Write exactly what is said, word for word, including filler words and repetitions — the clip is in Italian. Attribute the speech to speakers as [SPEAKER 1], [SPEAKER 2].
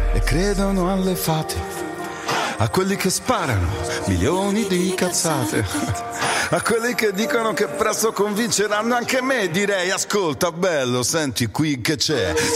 [SPEAKER 1] e credono alle fate, a quelli che sparano milioni di cazzate, a quelli che dicono che presto convinceranno anche me. Direi: ascolta bello, senti qui che c'è,